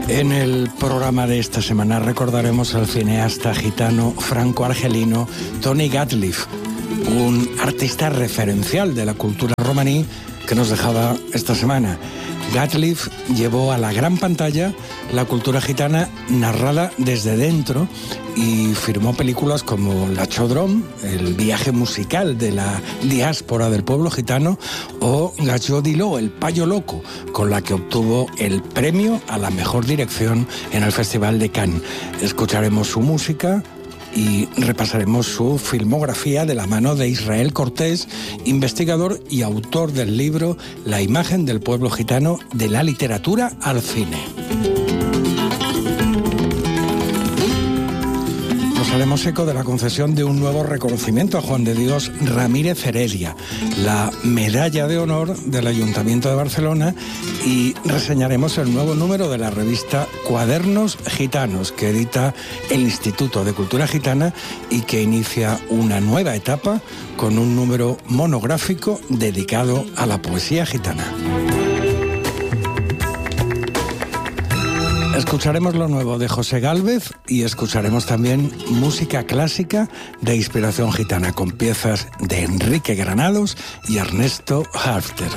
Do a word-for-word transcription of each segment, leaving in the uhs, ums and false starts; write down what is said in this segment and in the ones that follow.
En el programa de esta semana recordaremos al cineasta gitano franco-argelino Tony Gatliff, un artista referencial de la cultura romaní que nos dejaba esta semana. Gatliff llevó a la gran pantalla la cultura gitana narrada desde dentro y firmó películas como La Chaudron, el viaje musical de la diáspora del pueblo gitano, o Gacho Diló, el payo loco, con la que obtuvo el premio a la mejor dirección en el Festival de Cannes. Escucharemos su música y repasaremos su filmografía de la mano de Israel Cortés, investigador y autor del libro La imagen del pueblo gitano, de la literatura al cine. Nos haremos eco de la concesión de un nuevo reconocimiento a Juan de Dios Ramírez Heredia, la medalla de honor del Ayuntamiento de Barcelona, y reseñaremos el nuevo número de la revista Cuadernos Gitanos, que edita el Instituto de Cultura Gitana y que inicia una nueva etapa con un número monográfico dedicado a la poesía gitana. Escucharemos lo nuevo de José Gálvez y escucharemos también música clásica de inspiración gitana con piezas de Enrique Granados y Ernesto Halfter.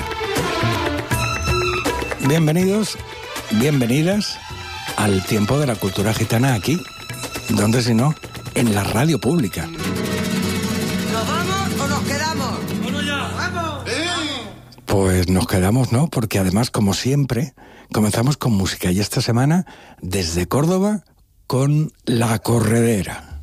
Bienvenidos, bienvenidas al tiempo de la cultura gitana aquí, donde si no, en la radio pública. ¿Nos vamos o nos quedamos? ¡Vamos ya! ¡Vamos! Pues nos quedamos, ¿no? Porque además, como siempre, comenzamos con música y esta semana, desde Córdoba, con La Corredera.